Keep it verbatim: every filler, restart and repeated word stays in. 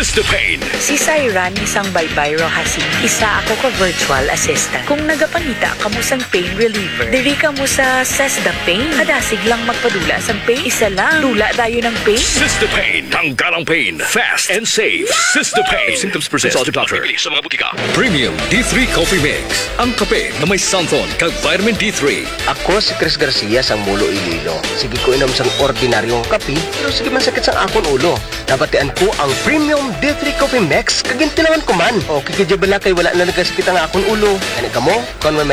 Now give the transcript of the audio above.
Sister Pain. Si Syran isang baybay rohasin. Isa ako ka virtual assistant. Kung nagapangita ka mo sang pain reliever, diri ka mo sa Sesda Pain. Adasig lang magpadula sang pain. Isa lang. Dula dayo ng pain. Sister Pain. Tanggal ang pain. Fast and safe. Sister Pain. Symptoms present. Consult your doctor. Sa mga butika. Premium D three Coffee Mix. Ang kape na may Santhon kag vitamin D three. Ako si Chris Garcia sang Mulo Iloilo. Sige ko inom sang ordinaryong kape, pero sige man sakit sang akon ulo. Nabatian ko ang Premium D three Coffee Mix, kagintilangan ko man. O kikidya bala kay wala na nagkasakit ang akon ulo. Ano ka mo? Kung may